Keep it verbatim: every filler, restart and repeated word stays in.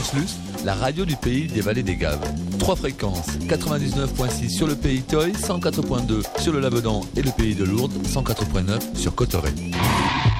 Fréquence Luce, la radio du pays des vallées des Gaves. Trois fréquences, quatre-vingt-dix-neuf virgule six sur le pays Toy, cent quatre virgule deux sur le Labedan et le pays de Lourdes, cent quatre virgule neuf sur Cotteret.